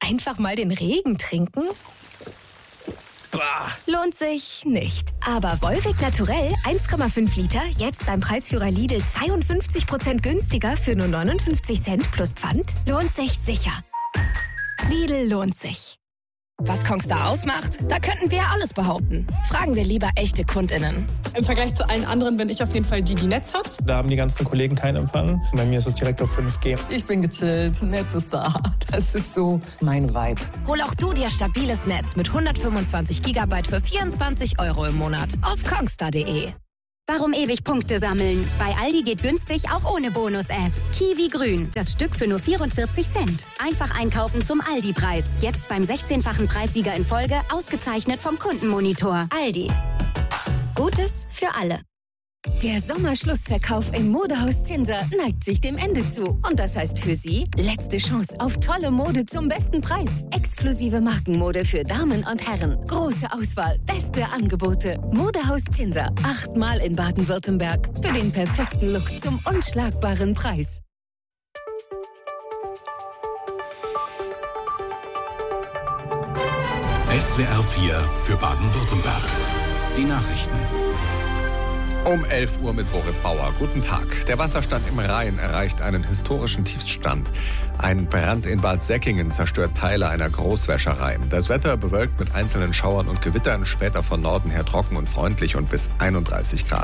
Einfach mal den Regen trinken? Lohnt sich nicht. Aber Volvic Naturell 1,5 Liter, jetzt beim Preisführer Lidl 52% günstiger für nur 59 Cent plus Pfand, lohnt sich sicher. Lidl lohnt sich. Was Kongstar ausmacht? Da könnten wir alles behaupten. Fragen wir lieber echte KundInnen. Im Vergleich zu allen anderen bin ich auf jeden Fall die Netz hat. Da haben die ganzen Kollegen keinen Empfang. Bei mir ist es direkt auf 5G. Ich bin gechillt, Netz ist da. Das ist so mein Vibe. Hol auch du dir stabiles Netz mit 125 GB für 24 € im Monat auf kongstar.de. Warum ewig Punkte sammeln? Bei Aldi geht günstig auch ohne Bonus-App. Kiwi Grün, das Stück für nur 44 Cent. Einfach einkaufen zum Aldi-Preis. Jetzt beim 16-fachen Preissieger in Folge, ausgezeichnet vom Kundenmonitor. Aldi. Gutes für alle. Der Sommerschlussverkauf im Modehaus Zinser neigt sich dem Ende zu. Und das heißt für Sie, letzte Chance auf tolle Mode zum besten Preis. Exklusive Markenmode für Damen und Herren. Große Auswahl, beste Angebote. Modehaus Zinser, 8-mal in Baden-Württemberg. Für den perfekten Look zum unschlagbaren Preis. SWR 4 für Baden-Württemberg. Die Nachrichten. Um 11 Uhr mit Boris Bauer. Guten Tag. Der Wasserstand im Rhein erreicht einen historischen Tiefstand. Ein Brand in Bad Säckingen zerstört Teile einer Großwäscherei. Das Wetter bewölkt mit einzelnen Schauern und Gewittern, später von Norden her trocken und freundlich und bis 31 Grad.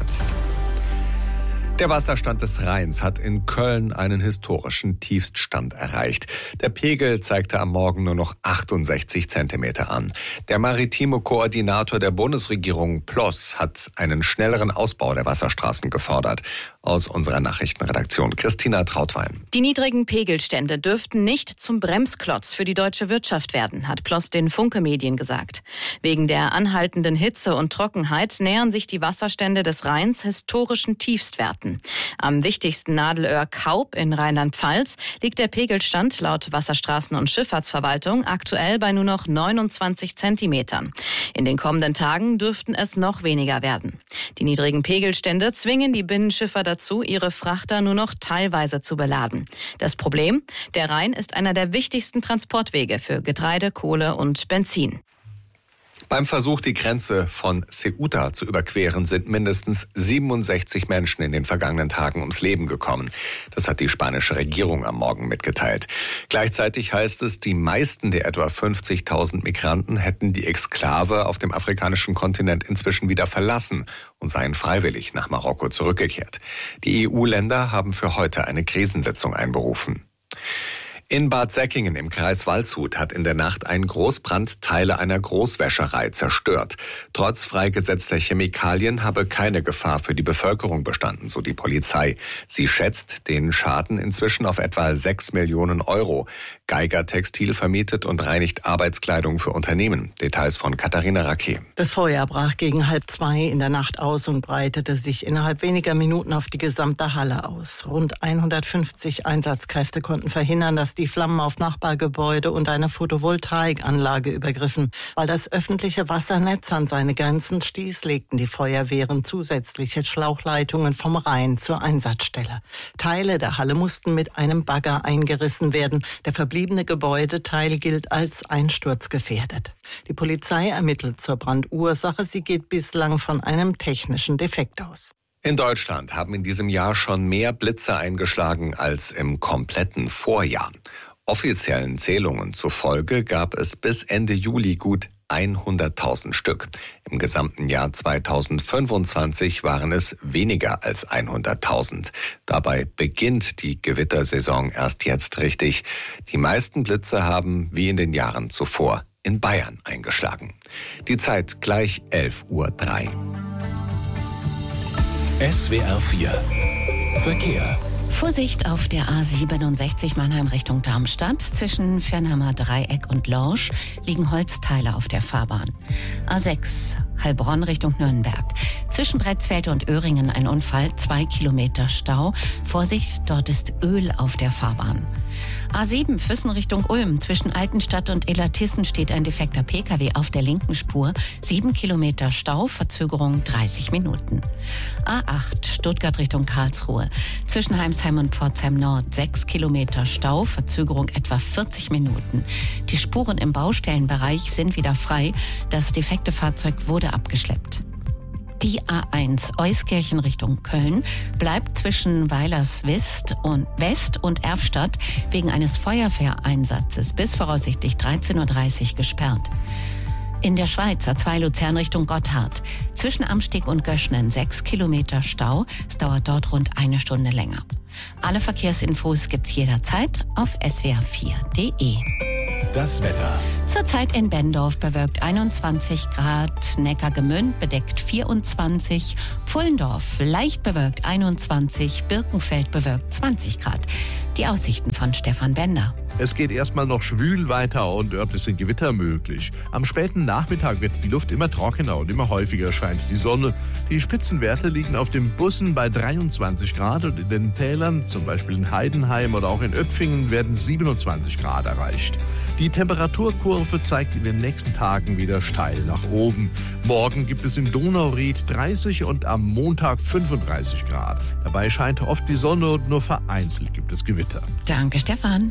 Der Wasserstand des Rheins hat in Köln einen historischen Tiefststand erreicht. Der Pegel zeigte am Morgen nur noch 68 Zentimeter an. Der maritime Koordinator der Bundesregierung Ploss hat einen schnelleren Ausbau der Wasserstraßen gefordert. Aus unserer Nachrichtenredaktion Christina Trautwein. Die niedrigen Pegelstände dürften nicht zum Bremsklotz für die deutsche Wirtschaft werden, hat Ploss den Funke-Medien gesagt. Wegen der anhaltenden Hitze und Trockenheit nähern sich die Wasserstände des Rheins historischen Tiefstwerten. Am wichtigsten Nadelöhr Kaub in Rheinland-Pfalz liegt der Pegelstand laut Wasserstraßen- und Schifffahrtsverwaltung aktuell bei nur noch 29 Zentimetern. In den kommenden Tagen dürften es noch weniger werden. Die niedrigen Pegelstände zwingen die Binnenschiffer dazu, ihre Frachter nur noch teilweise zu beladen. Das Problem? Der Rhein ist einer der wichtigsten Transportwege für Getreide, Kohle und Benzin. Beim Versuch, die Grenze von Ceuta zu überqueren, sind mindestens 67 Menschen in den vergangenen Tagen ums Leben gekommen. Das hat die spanische Regierung am Morgen mitgeteilt. Gleichzeitig heißt es, die meisten der etwa 50.000 Migranten hätten die Exklave auf dem afrikanischen Kontinent inzwischen wieder verlassen und seien freiwillig nach Marokko zurückgekehrt. Die EU-Länder haben für heute eine Krisensitzung einberufen. In Bad Säckingen im Kreis Waldshut hat in der Nacht ein Großbrand Teile einer Großwäscherei zerstört. Trotz freigesetzter Chemikalien habe keine Gefahr für die Bevölkerung bestanden, so die Polizei. Sie schätzt den Schaden inzwischen auf etwa 6 Millionen €. Geiger Textil vermietet und reinigt Arbeitskleidung für Unternehmen. Details von Katharina Racke. Das Feuer brach gegen 1:30 in der Nacht aus und breitete sich innerhalb weniger Minuten auf die gesamte Halle aus. Rund 150 Einsatzkräfte konnten verhindern, dass die Flammen auf Nachbargebäude und eine Photovoltaikanlage übergriffen. Weil das öffentliche Wassernetz an seine Grenzen stieß, legten die Feuerwehren zusätzliche Schlauchleitungen vom Rhein zur Einsatzstelle. Teile der Halle mussten mit einem Bagger eingerissen werden. Der verbliebene Gebäudeteil gilt als einsturzgefährdet. Die Polizei ermittelt zur Brandursache. Sie geht bislang von einem technischen Defekt aus. In Deutschland haben in diesem Jahr schon mehr Blitze eingeschlagen als im kompletten Vorjahr. Offiziellen Zählungen zufolge gab es bis Ende Juli gut 100.000 Stück. Im gesamten Jahr 2025 waren es weniger als 100.000. Dabei beginnt die Gewittersaison erst jetzt richtig. Die meisten Blitze haben, wie in den Jahren zuvor, in Bayern eingeschlagen. Die Zeit gleich 11:03 Uhr. SWR 4 Verkehr. Vorsicht auf der A67 Mannheim Richtung Darmstadt. Zwischen Fernheimer Dreieck und Lorsch liegen Holzteile auf der Fahrbahn. A6 Heilbronn Richtung Nürnberg. Zwischen Bretzfeld und Öhringen ein Unfall, 2 Kilometer Stau. Vorsicht, dort ist Öl auf der Fahrbahn. A7 Füssen Richtung Ulm. Zwischen Altenstadt und Illertissen steht ein defekter Pkw auf der linken Spur. 7 Kilometer Stau, Verzögerung 30 Minuten. A8 Stuttgart Richtung Karlsruhe. Zwischen Heimsheim und Pforzheim Nord 6 Kilometer Stau, Verzögerung etwa 40 Minuten. Die Spuren im Baustellenbereich sind wieder frei. Das defekte Fahrzeug wurde abgeschleppt. Die A1 Euskirchen Richtung Köln bleibt zwischen Weilers West und Erfstadt wegen eines Feuerwehreinsatzes bis voraussichtlich 13.30 Uhr gesperrt. In der Schweiz A2 Luzern Richtung Gotthard. Zwischen Amsteg und Göschnen 6 Kilometer Stau. Es dauert dort rund eine Stunde länger. Alle Verkehrsinfos gibt's jederzeit auf swr4.de. Das Wetter. Zurzeit in Bendorf bewölkt 21 Grad, Neckargemünd bedeckt 24, Pfullendorf leicht bewölkt 21, Birkenfeld bewölkt 20 Grad. Die Aussichten von Stefan Bender. Es geht erstmal noch schwül weiter und örtlich sind Gewitter möglich. Am späten Nachmittag wird die Luft immer trockener und immer häufiger scheint die Sonne. Die Spitzenwerte liegen auf den Bussen bei 23 Grad und in den Tälern, zum Beispiel in Heidenheim oder auch in Öpfingen, werden 27 Grad erreicht. Die Temperaturkurve zeigt in den nächsten Tagen wieder steil nach oben. Morgen gibt es in Donauried 30 und am Montag 35 Grad. Dabei scheint oft die Sonne und nur vereinzelt gibt es Gewitter. Danke, Stefan.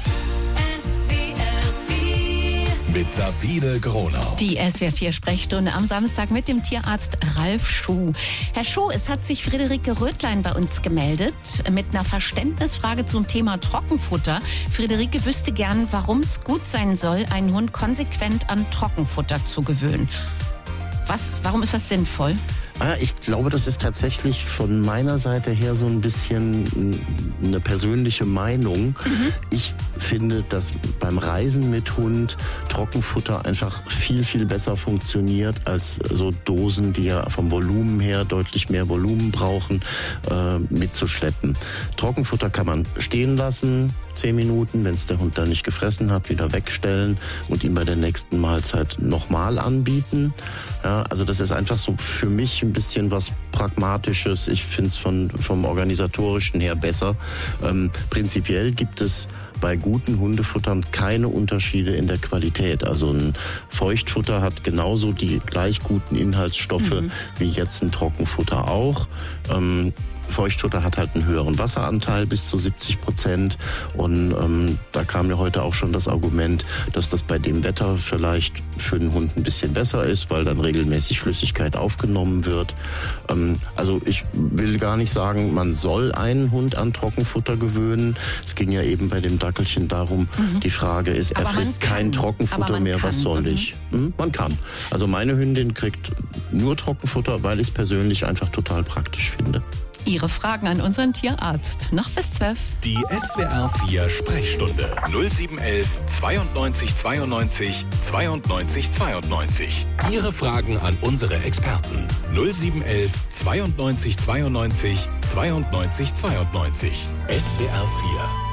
Mit Sabine Gronau. Die SWR4-Sprechstunde am Samstag mit dem Tierarzt Ralf Schuh. Herr Schuh, es hat sich Friederike Rötlein bei uns gemeldet mit einer Verständnisfrage zum Thema Trockenfutter. Friederike wüsste gern, warum es gut sein soll, einen Hund konsequent an Trockenfutter zu gewöhnen. Warum ist das sinnvoll? Ich glaube, das ist tatsächlich von meiner Seite her so ein bisschen eine persönliche Meinung. Ich finde, dass beim Reisen mit Hund Trockenfutter einfach viel, viel besser funktioniert als so Dosen, die ja vom Volumen her deutlich mehr Volumen brauchen, mitzuschleppen. Trockenfutter kann man stehen lassen, 10 Minuten, wenn es der Hund dann nicht gefressen hat, wieder wegstellen und ihm bei der nächsten Mahlzeit nochmal anbieten. Ja, also das ist einfach so für mich ein bisschen was Pragmatisches. Ich finde es vom Organisatorischen her besser. Prinzipiell gibt es bei guten Hundefuttern keine Unterschiede in der Qualität. Also ein Feuchtfutter hat genauso die gleich guten Inhaltsstoffe wie jetzt ein Trockenfutter auch. Feuchtfutter hat halt einen höheren Wasseranteil bis zu 70%. Und da kam ja heute auch schon das Argument, dass das bei dem Wetter vielleicht für den Hund ein bisschen besser ist, weil dann regelmäßig Flüssigkeit aufgenommen wird. Also ich will gar nicht sagen, man soll einen Hund an Trockenfutter gewöhnen. Es ging ja eben bei dem Dackelchen darum, die Frage ist, er frisst kein Trockenfutter mehr, was soll ich? Man kann. Also meine Hündin kriegt nur Trockenfutter, weil ich es persönlich einfach total praktisch finde. Ihre Fragen an unseren Tierarzt. Noch bis 12. Die SWR4 Sprechstunde 0711 92 92 92 92. Ihre Fragen an unsere Experten 0711 92 92 92 92. SWR4